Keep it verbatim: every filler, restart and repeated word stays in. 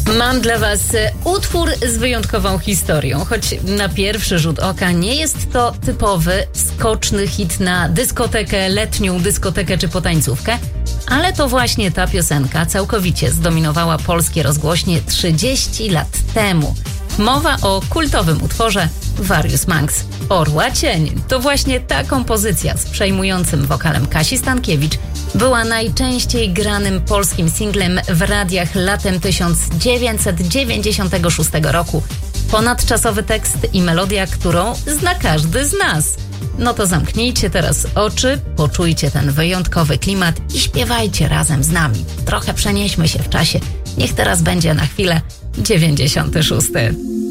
Mam dla Was utwór z wyjątkową historią, choć na pierwszy rzut oka nie jest to typowy, skoczny hit na dyskotekę, letnią dyskotekę czy potańcówkę, ale to właśnie ta piosenka całkowicie zdominowała polskie rozgłośnie trzydzieści lat temu. Mowa o kultowym utworze Various Monks. Orła Cień to właśnie ta kompozycja z przejmującym wokalem Kasi Stankiewicz była najczęściej granym polskim singlem w radiach latem tysiąc dziewięćset dziewięćdziesiątego szóstego roku. Ponadczasowy tekst i melodia, którą zna każdy z nas. No to zamknijcie teraz oczy, poczujcie ten wyjątkowy klimat i śpiewajcie razem z nami. Trochę przenieśmy się w czasie. Niech teraz będzie na chwilę dziewięćdziesiąty szósty.